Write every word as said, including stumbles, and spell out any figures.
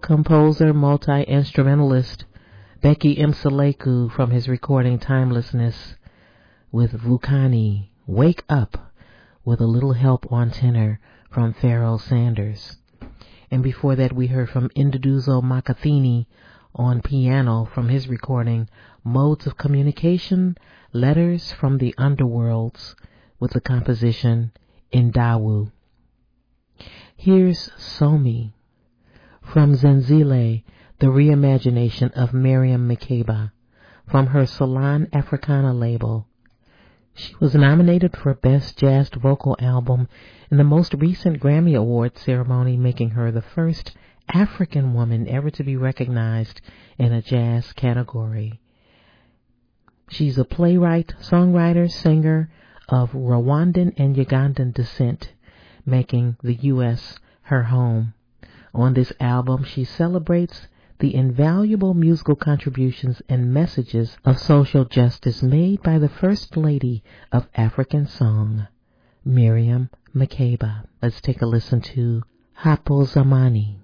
composer, multi-instrumentalist Becky Mseleku from his recording Timelessness with Vukani, Wake Up, with a little help on tenor from Pharoah Sanders. And before that we heard from Induduzo Makathini on piano from his recording Modes of Communication, Letters from the Underworlds, with the composition Indawu. Here's Somi from Zenzile, the reimagination of Miriam Makeba from her Salon Africana label. She was nominated for Best Jazz Vocal Album in the most recent Grammy Award ceremony, making her the first African woman ever to be recognized in a jazz category. She's a playwright, songwriter, singer of Rwandan and Ugandan descent, making the U S her home. On this album, she celebrates the invaluable musical contributions and messages of social justice made by the First Lady of African Song, Miriam Makeba. Let's take a listen to Hapo Zamani.